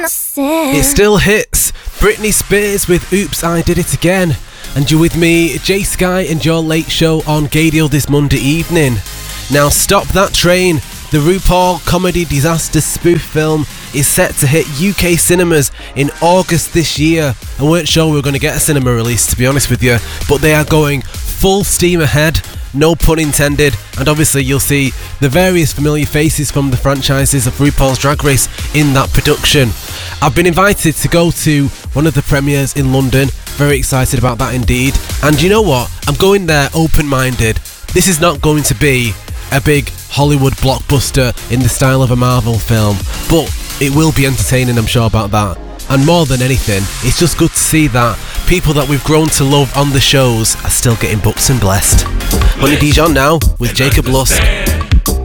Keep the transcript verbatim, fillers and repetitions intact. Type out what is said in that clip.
It still hits. Britney Spears with Oops, I Did It Again. And you're with me, Jay Sky, and your late show on Gaydio this Monday evening. Now stop that train. The RuPaul comedy disaster spoof film is set to hit U K cinemas in August this year. I weren't sure we were going to get a cinema release, to be honest with you, but they are going full steam ahead, no pun intended, and obviously you'll see the various familiar faces from the franchises of RuPaul's Drag Race in that production. I've been invited to go to one of the premieres in London, very excited about that indeed, and you know what, I'm going there open-minded. This is not going to be a big Hollywood blockbuster in the style of a Marvel film, but it will be entertaining, I'm sure about that. And more than anything, it's just good to see that people that we've grown to love on the shows are still getting booked and blessed. Honey Dijon now with Jacob Lusk.